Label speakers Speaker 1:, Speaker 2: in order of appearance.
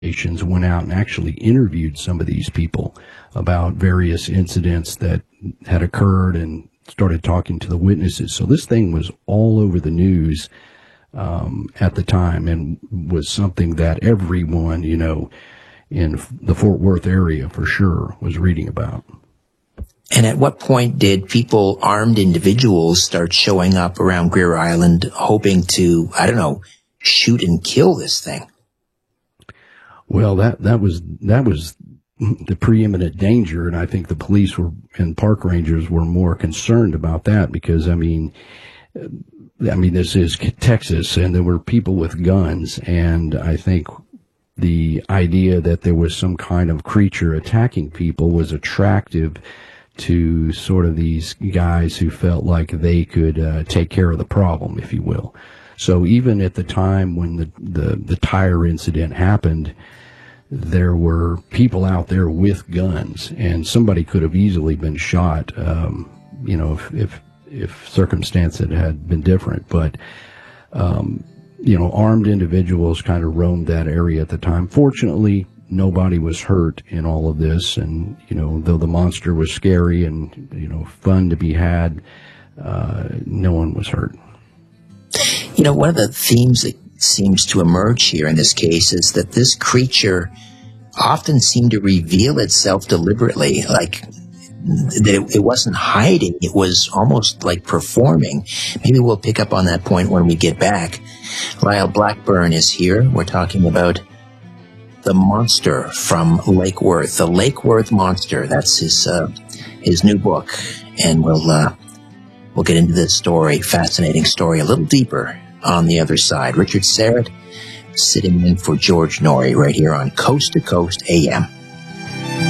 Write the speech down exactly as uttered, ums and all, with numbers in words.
Speaker 1: stations went out and actually interviewed some of these people about various incidents that had occurred and started talking to the witnesses. So this thing was all over the news um, at the time, and was something that everyone, you know, in the Fort Worth area for sure was reading about.
Speaker 2: And at what point did people, armed individuals, start showing up around Greer Island hoping to, I don't know, shoot and kill this thing?
Speaker 1: Well, that, that was, that was the preeminent danger. And I think the police were, and park rangers were more concerned about that because, I mean, I mean, this is Texas and there were people with guns. And I think the idea that there was some kind of creature attacking people was attractive to sort of these guys who felt like they could uh, take care of the problem, if you will. So even at the time when the, the, the tire incident happened, there were people out there with guns, and somebody could have easily been shot, um, you know, if, if, if circumstances had been different. But, um, you know, armed individuals kind of roamed that area at the time. Fortunately, nobody was hurt in all of this. And, you know, though the monster was scary and, you know, fun to be had, uh, no one was hurt.
Speaker 2: You know, one of the themes that seems to emerge here in this case is that this creature often seemed to reveal itself deliberately, like that it, it wasn't hiding. It was almost like performing. Maybe we'll pick up on that point when we get back. Lyle Blackburn is here. We're talking about the monster from Lake Worth, the Lake Worth Monster. That's his uh, his new book, and we'll uh, we'll get into this story, fascinating story, a little deeper on the other side. Richard Syrett sitting in for George Noory right here on Coast to Coast A M.